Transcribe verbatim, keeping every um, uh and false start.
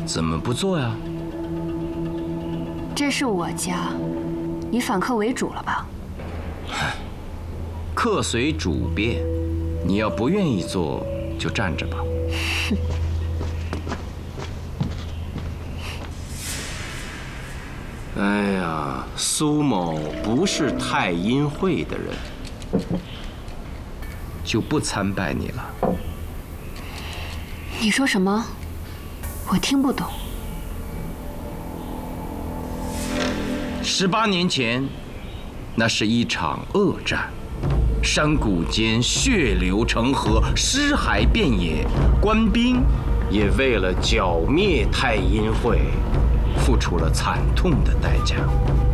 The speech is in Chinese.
怎么不做呀？ 这是我家，你反客为主了吧？ 客随主便，你要不愿意做，就站着吧。哎呀，苏某不是太阴会的人，就不参拜你了。 你说什么？我听不懂。 十八年前，那是一场恶战，山谷间血流成河，尸骸遍野，官兵也为了剿灭太阴会，付出了惨痛的代价。